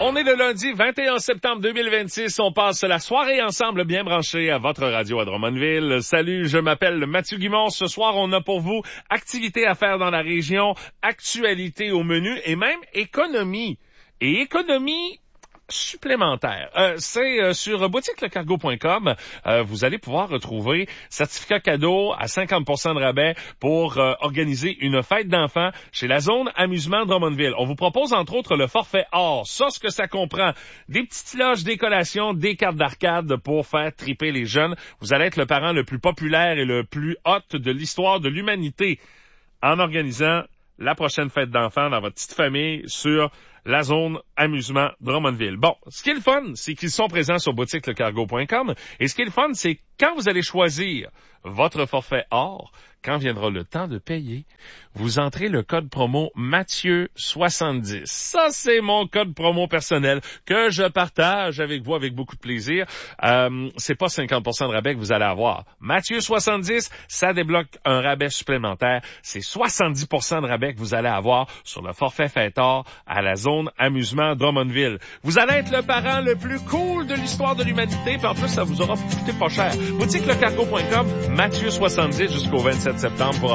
On est le lundi 21 septembre 2026. On passe la soirée ensemble bien branchés à votre radio à Drummondville. Salut, je m'appelle Mathieu Guimond. Ce soir, on a pour vous activités à faire dans la région, actualité au menu et même économie. Et économie supplémentaire. C'est sur boutiquelecargo.com. Vous allez pouvoir retrouver certificat cadeau à 50% de rabais pour organiser une fête d'enfants chez la zone amusement Drummondville. On vous propose entre autres le forfait or. Ça, ce que ça comprend, des petites loges, des collations, des cartes d'arcade pour faire triper les jeunes. Vous allez être le parent le plus populaire et le plus hot de l'histoire de l'humanité en organisant la prochaine fête d'enfants dans votre petite famille sur la zone amusement Drummondville. Bon, ce qui est le fun, c'est qu'ils sont présents sur boutiquelecargo.com et ce qui est le fun, c'est quand vous allez choisir votre forfait or, quand viendra le temps de payer, vous entrez le code promo Mathieu70. Ça, c'est mon code promo personnel que je partage avec vous avec beaucoup de plaisir. C'est pas 50% de rabais que vous allez avoir. Mathieu70, ça débloque un rabais supplémentaire. C'est 70% de rabais que vous allez avoir sur le forfait fête or à la zone amusement Drummondville. Vous allez être le parent le plus cool de l'histoire de l'humanité, puis en plus, ça vous aura coûté pas cher. Boutiquelecargo.com, Mathieu70 jusqu'au 27 septembre pour